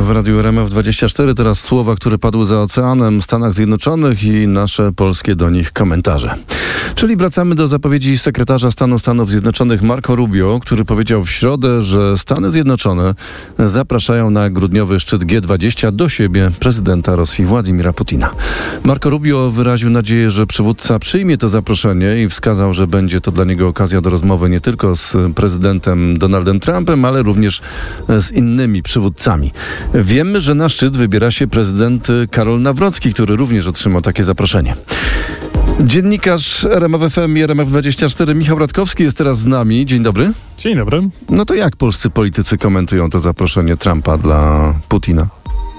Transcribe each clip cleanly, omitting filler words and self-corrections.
w Radiu RMF24. Teraz słowa, które padły za oceanem w Stanach Zjednoczonych i nasze polskie do nich komentarze. Czyli wracamy do zapowiedzi sekretarza stanu Stanów Zjednoczonych Marco Rubio, który powiedział w środę, że Stany Zjednoczone zapraszają na grudniowy szczyt G20 do siebie prezydenta Rosji Władimira Putina. Marco Rubio wyraził nadzieję, że przywódca przyjmie to zaproszenie i wskazał, że będzie to dla niego okazja do rozmowy nie tylko z prezydentem Donaldem Trumpem, ale również z innymi przywódcami. Wiemy, że na szczyt wybiera się prezydent Karol Nawrocki, który również otrzymał takie zaproszenie. Dziennikarz RMF FM i RMF24 Michał Radkowski jest teraz z nami. Dzień dobry. Dzień dobry. No to jak polscy politycy komentują to zaproszenie Trumpa dla Putina?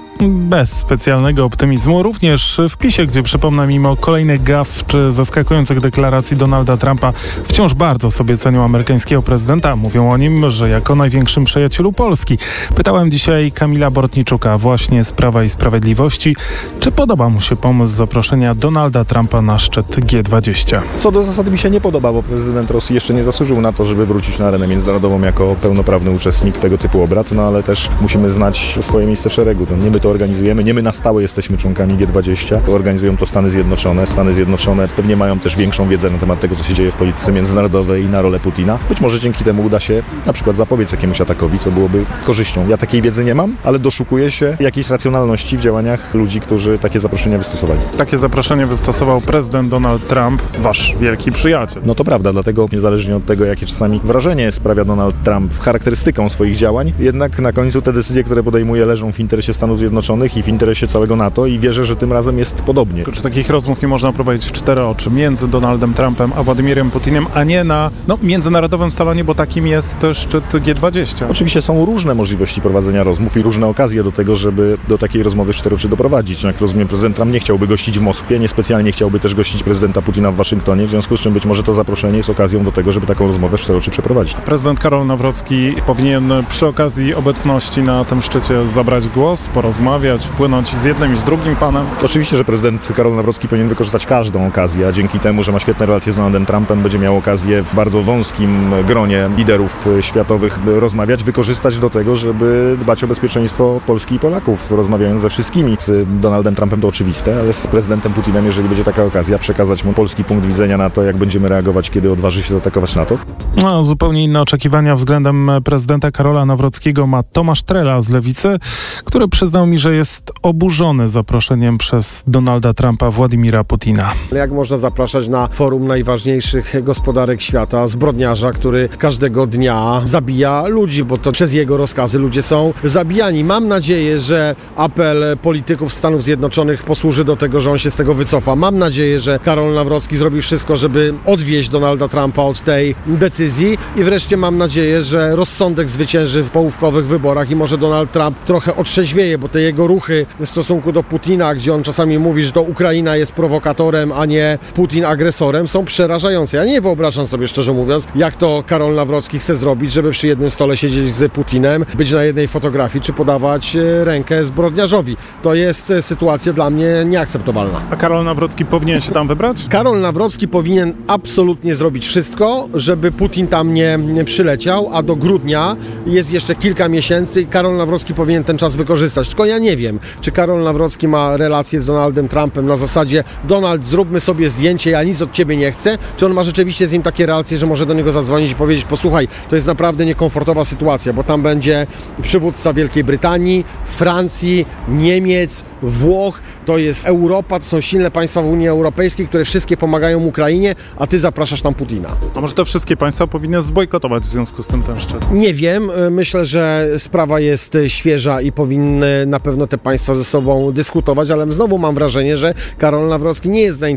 Bez specjalnego optymizmu. Również w PiS-ie, gdzie przypomnę, mimo kolejnych gaf czy zaskakujących deklaracji Donalda Trumpa, wciąż bardzo sobie cenią amerykańskiego prezydenta. Mówią o nim, że jako największym przyjacielu Polski. Pytałem dzisiaj Kamila Bortniczuka, właśnie z Prawa i Sprawiedliwości, czy podoba mu się pomysł zaproszenia Donalda Trumpa na szczyt G20. Co do zasady mi się nie podoba, bo prezydent Rosji jeszcze nie zasłużył na to, żeby wrócić na arenę międzynarodową jako pełnoprawny uczestnik tego typu obrad, no ale też musimy znać swoje miejsce w szeregu. To nie my to organizujemy, nie my na stałe jesteśmy członkami G20, organizują to Stany Zjednoczone. Stany Zjednoczone pewnie mają też większą wiedzę na temat tego, co się dzieje w polityce międzynarodowej i na rolę Putina. Być może dzięki temu uda się na przykład zapobiec jakiemuś atakowi, co byłoby korzyścią. Ja takiej wiedzy nie mam, ale doszukuję się jakiejś racjonalności w działaniach ludzi, którzy takie zaproszenia wystosowali. Takie zaproszenie wystosował prezydent Donald Trump, wasz wielki przyjaciel. No to prawda, dlatego niezależnie od tego, jakie czasami wrażenie sprawia Donald Trump charakterystyką swoich działań, jednak na końcu te decyzje, które podejmuje, leżą w interesie Stanów Zjednoczonych i w interesie całego NATO i wierzę, że tym razem jest podobnie. Czy takich rozmów nie można prowadzić w cztery oczy między Donaldem Trumpem a Władimirem Putinem, a nie na międzynarodowym salonie, bo takim jest szczyt G20? Oczywiście są różne możliwości prowadzenia rozmów i różne okazje do tego, żeby do takiej rozmowy w cztery oczy doprowadzić. Jak rozumiem, prezydent Trump nie chciałby gościć w Moskwie, niespecjalnie chciałby też gościć prezydenta Putina w Waszyngtonie, w związku z czym być może to zaproszenie jest okazją do tego, żeby taką rozmowę w cztery oczy przeprowadzić. Prezydent Karol Nawrocki powinien przy okazji obecności na tym szczycie zabrać głos, porozmawiać, wpłynąć z jednym i z drugim panem? Oczywiście, że prezydent Karol Nawrocki powinien wykorzystać każdą okazję, a dzięki temu, że ma świetne relacje z Donaldem Trumpem, będzie miał okazję w bardzo wąskim gronie liderów światowych rozmawiać, wykorzystać do tego, żeby dbać o bezpieczeństwo Polski i Polaków, rozmawiając ze wszystkimi. Z Donaldem Trumpem to oczywiste, ale z prezydentem Putinem, jeżeli będzie taka okazja, przekazać mu polski punkt widzenia na to, jak będziemy reagować, kiedy odważy się zaatakować NATO. No, zupełnie inne oczekiwania względem prezydenta Karola Nawrockiego ma Tomasz Trela z Lewicy, który przyznał mi, że jest oburzony zaproszeniem przez Donalda Trumpa Władimira Putina. Jak można zapraszać na forum najważniejszych gospodarek świata zbrodniarza, który każdego dnia zabija ludzi, bo to przez jego rozkazy ludzie są zabijani. Mam nadzieję, że apel polityków Stanów Zjednoczonych posłuży do tego, że on się z tego wycofa. Mam nadzieję, że Karol Nawrocki zrobi wszystko, żeby odwieźć Donalda Trumpa od tej decyzji i wreszcie mam nadzieję, że rozsądek zwycięży w połówkowych wyborach i może Donald Trump trochę otrzeźwieje, bo te jego ruchy w stosunku do Putina, gdzie on czasami mówi, że to Ukraina jest prowokatorem, a nie Putin agresorem, są przerażające. Ja nie wyobrażam sobie, szczerze mówiąc, jak to Karol Nawrocki chce zrobić, żeby przy jednym stole siedzieć z Putinem, być na jednej fotografii, czy podawać rękę zbrodniarzowi. To jest sytuacja dla mnie nieakceptowalna. A Karol Nawrocki powinien się tam wybrać? Karol Nawrocki powinien absolutnie zrobić wszystko, żeby Putin tam nie przyleciał, a do grudnia jest jeszcze kilka miesięcy i Karol Nawrocki powinien ten czas wykorzystać. Tylko ja nie wiem, czy Karol Nawrocki ma relację z Donaldem Trumpem na zasadzie Donald, zróbmy sobie zdjęcie, ja nic od ciebie nie chcę, czy on ma rzeczywiście z nim takie relacje, że może do niego zadzwonić i powiedzieć, posłuchaj, to jest naprawdę niekomfortowa sytuacja, bo tam będzie przywódca Wielkiej Brytanii, Francji, Niemiec, Włoch, to jest Europa, to są silne państwa w Unii Europejskiej, które wszystkie pomagają Ukrainie, a ty zapraszasz tam Putina. A może to wszystkie państwa powinny zbojkotować w związku z tym ten szczyt? Nie wiem, myślę, że sprawa jest świeża i powinny na pewno te państwa ze sobą dyskutować, ale znowu mam wrażenie, że Karol Nawrocki nie jest zainteresowany